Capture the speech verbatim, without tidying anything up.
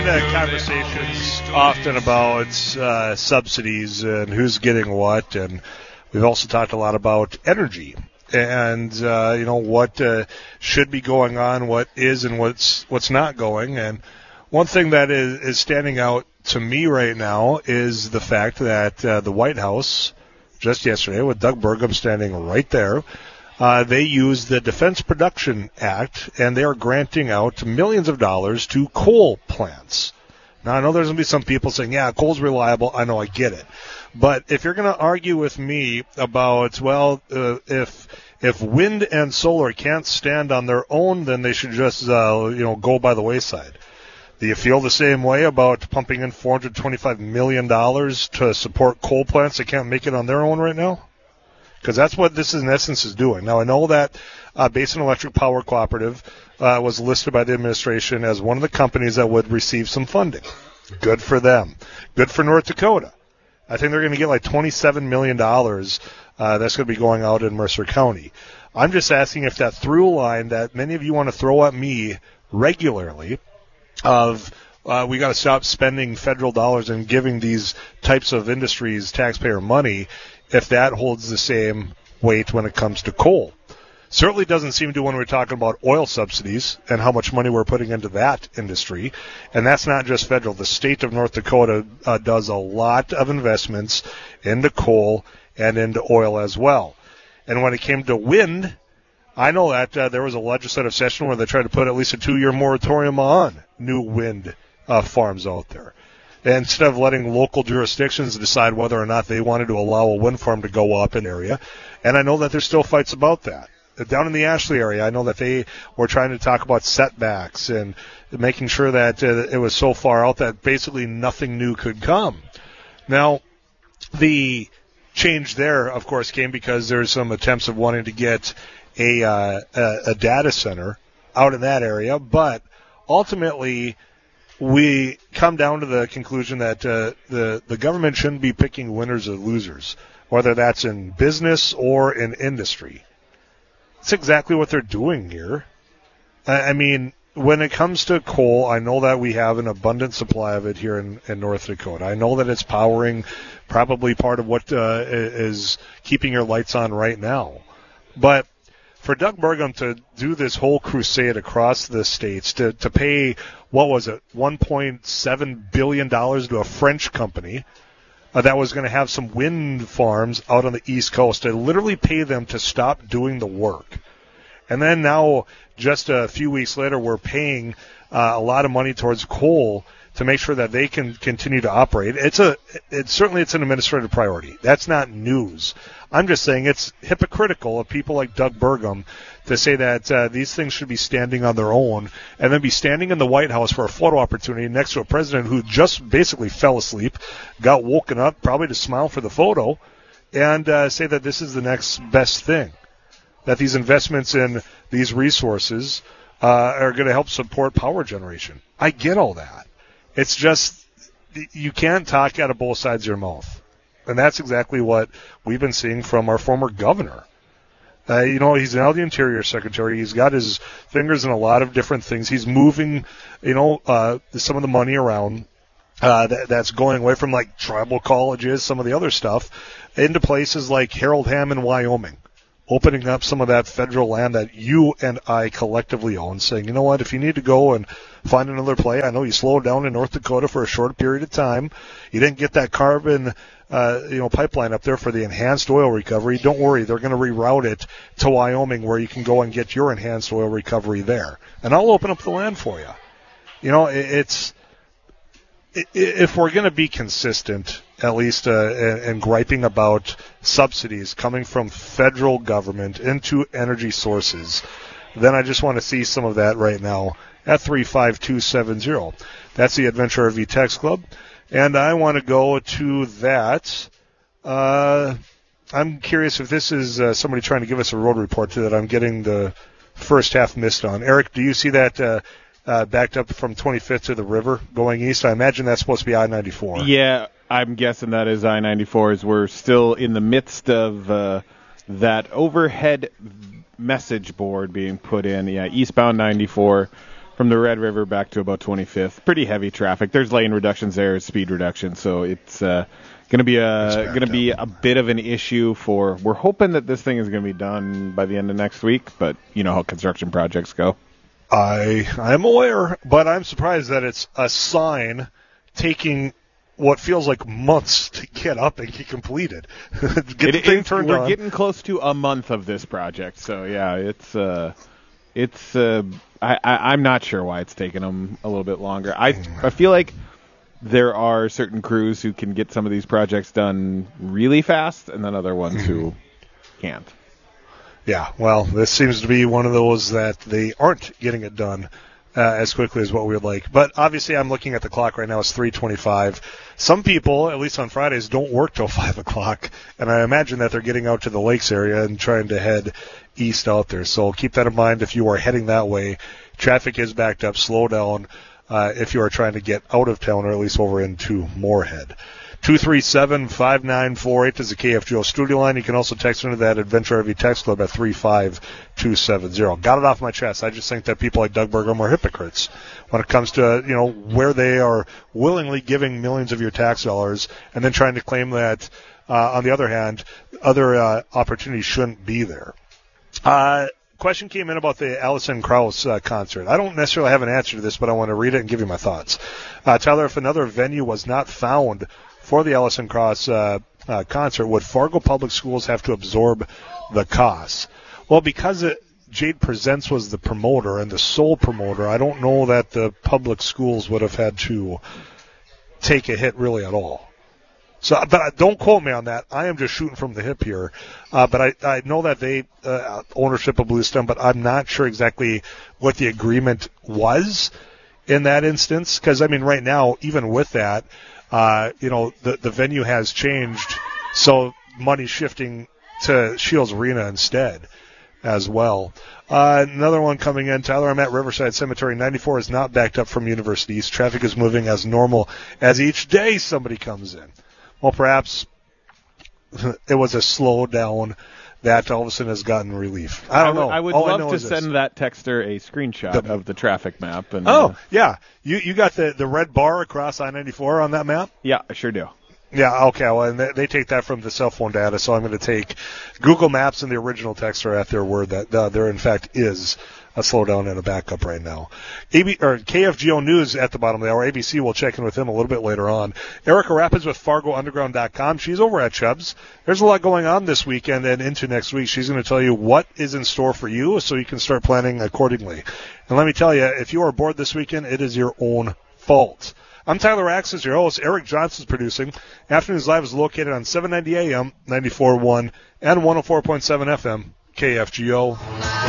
Conversations often about uh, subsidies and who's getting what, and we've also talked a lot about energy and uh, you know what uh, should be going on, what is and what's what's not going. And one thing that is, is standing out to me right now is the fact that uh, the White House just yesterday, with Doug Burgum standing right there, Uh, they use the Defense Production Act, and they are granting out millions of dollars to coal plants. Now, I know there's going to be some people saying, yeah, coal's reliable. I know, I get it. But if you're going to argue with me about, well, uh, if if wind and solar can't stand on their own, then they should just, uh, you know, go by the wayside. Do you feel the same way about pumping in four hundred twenty-five million dollars to support coal plants that can't make it on their own right now? Because that's what this, in essence, is doing. Now, I know that uh, Basin Electric Power Cooperative uh, was listed by the administration as one of the companies that would receive some funding. Good for them. Good for North Dakota. I think they're going to get like twenty-seven million dollars uh, that's going to be going out in Mercer County. I'm just asking if that through line that many of you want to throw at me regularly of uh, we got to stop spending federal dollars and giving these types of industries taxpayer money, if that holds the same weight when it comes to coal. Certainly doesn't seem to when we're talking about oil subsidies and how much money we're putting into that industry. And that's not just federal. The state of North Dakota uh, does a lot of investments into coal and into oil as well. And when it came to wind, I know that uh, there was a legislative session where they tried to put at least a two-year moratorium on new wind uh, farms out there, instead of letting local jurisdictions decide whether or not they wanted to allow a wind farm to go up in an area. And I know that there's still fights about that. Down in the Ashley area, I know that they were trying to talk about setbacks and making sure that uh, it was so far out that basically nothing new could come. Now, the change there, of course, came because there's some attempts of wanting to get a, uh, a, a data center out in that area, but ultimately we come down to the conclusion that uh, the, the government shouldn't be picking winners or losers, whether that's in business or in industry. That's exactly what they're doing here. I, I mean, when it comes to coal, I know that we have an abundant supply of it here in, in North Dakota. I know that it's powering probably part of what uh, is keeping your lights on right now. But for Doug Burgum to do this whole crusade across the states, to, to pay, what was it, one point seven billion dollars to a French company uh, that was going to have some wind farms out on the East Coast, to literally pay them to stop doing the work. And then now, just a few weeks later, we're paying uh, a lot of money towards coal to make sure that they can continue to operate. It's a, it's certainly it's an administrative priority. That's not news. I'm just saying it's hypocritical of people like Doug Burgum to say that uh, these things should be standing on their own and then be standing in the White House for a photo opportunity next to a president who just basically fell asleep, got woken up probably to smile for the photo, and uh, say that this is the next best thing, that these investments in these resources uh, are going to help support power generation. I get all that. It's just you can't talk out of both sides of your mouth. And that's exactly what we've been seeing from our former governor. Uh, you know, he's now the Interior Secretary. He's got his fingers in a lot of different things. He's moving, you know, uh, some of the money around uh, that, that's going away from, like, tribal colleges, some of the other stuff, into places like Harold Hammond, Wyoming, opening up some of that federal land that you and I collectively own, saying, you know what, if you need to go and find another play, I know you slowed down in North Dakota for a short period of time. You didn't get that carbon uh, you know, pipeline up there for the enhanced oil recovery. Don't worry, they're going to reroute it to Wyoming where you can go and get your enhanced oil recovery there. And I'll open up the land for you. You know, it, it's it, if we're going to be consistent, at least uh, and, and griping about subsidies coming from federal government into energy sources, then I just want to see some of that right now at three five two seven zero. That's the Adventure R V Text Club. And I want to go to that. Uh, I'm curious if this is uh, somebody trying to give us a road report to that I'm getting the first half missed on. Eric, do you see that uh, uh, backed up from twenty-fifth to the river going east? I imagine that's supposed to be I ninety-four. Yeah, I'm guessing that is I ninety-four, as we're still in the midst of uh, that overhead message board being put in. Yeah, eastbound ninety-four from the Red River back to about twenty-fifth. Pretty heavy traffic. There's lane reductions there, speed reduction, so it's uh, going to be a going to be a bit of an issue for. We're hoping that this thing is going to be done by the end of next week, but you know how construction projects go. I I am aware, but I'm surprised that it's a sign taking what feels like months to get up and get completed. get it, the thing turned we're on. getting close to a month of this project, so yeah, it's uh, it's. Uh, I, I I'm not sure why it's taking them a little bit longer. I I feel like there are certain crews who can get some of these projects done really fast, and then other ones who can't. Yeah, well, this seems to be one of those that they aren't getting it done uh, as quickly as what we would like. But obviously, I'm looking at the clock right now. It's three twenty-five. Some people, at least on Fridays, don't work till five o'clock, and I imagine that they're getting out to the lakes area and trying to head east out there. So keep that in mind if you are heading that way. Traffic is backed up. Slow down uh, if you are trying to get out of town or at least over into Moorhead. two three seven, five nine four eight is the K F G O studio line. You can also text into that Adventure R V text club at three five two seven zero. Got it off my chest. I just think that people like Doug Burgum are hypocrites when it comes to, you know, where they are willingly giving millions of your tax dollars and then trying to claim that, uh, on the other hand, other uh, opportunities shouldn't be there. Uh, question came in about the Alison Krauss uh, concert. I don't necessarily have an answer to this, but I want to read it and give you my thoughts. Uh, Tyler, if another venue was not found for the Alison Krauss uh, uh, concert, would Fargo Public Schools have to absorb the costs? Well, because it, Jade Presents was the promoter and the sole promoter, I don't know that the public schools would have had to take a hit really at all. So, but don't quote me on that. I am just shooting from the hip here. Uh, but I, I know that they uh, ownership of Bluestem, but I'm not sure exactly what the agreement was in that instance. Because I mean, right now, even with that, uh, you know, the the venue has changed, so money's shifting to Shields Arena instead as well. Uh, another one coming in, Tyler, I'm at Riverside Cemetery. ninety-four is not backed up from University East. Traffic is moving as normal as each day somebody comes in. Well, perhaps it was a slowdown that all of a sudden has gotten relief. I don't I w- know. I would all love I to send this. that texter a screenshot The, of the traffic map. And, oh, uh, yeah. You you got the, the red bar across I ninety-four on that map? Yeah, I sure do. Yeah, okay. Well, and they, they take that from the cell phone data, so I'm going to take Google Maps and the original texter at their word that uh, there, in fact, is a slowdown and a backup right now. A B, or K F G O News at the bottom of the hour. A B C will check in with him a little bit later on. Erica Rapids with Fargo Underground dot com. She's over at Chubb's. There's a lot going on this weekend and into next week. She's going to tell you what is in store for you so you can start planning accordingly. And let me tell you, if you are bored this weekend, it is your own fault. I'm Tyler Axis, your host. Eric Johnson's producing. Afternoons Live is located on seven ninety A M, ninety-four point one, and one oh four point seven F M, K F G O.